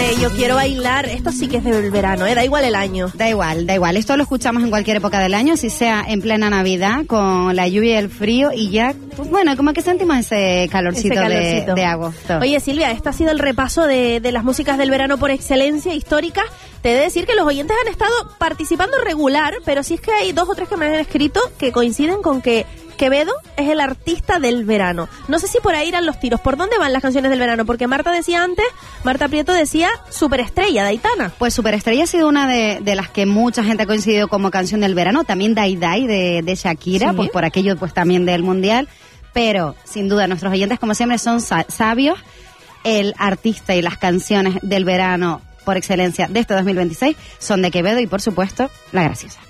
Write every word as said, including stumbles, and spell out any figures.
de Yo Quiero Bailar, esto sí que es del verano, ¿eh? Da igual el año. Da igual, da igual. Esto lo escuchamos en cualquier época del año, si sea en plena Navidad, con la lluvia y el frío, y ya, pues bueno, como que sentimos ese calorcito, ese calorcito. De, de agosto. Oye, Silvia, este ha sido el repaso de, de las músicas del verano por excelencia histórica. Te he de decir que los oyentes han estado participando regular, pero sí es que hay dos o tres que me han escrito que coinciden con que Quevedo es el artista del verano. No sé si por ahí irán los tiros. ¿Por dónde van las canciones del verano? Porque Marta decía antes, Marta Prieto decía Superestrella, de Aitana. Pues Superestrella ha sido una de, de las que mucha gente ha coincidido como canción del verano. También Dai Dai de, de Shakira, ¿sí? Pues por aquello pues también del Mundial. Pero, sin duda, nuestros oyentes, como siempre, son sabios. El artista y las canciones del verano por excelencia de este dos mil veintiséis son de Quevedo y, por supuesto, La Graciosa.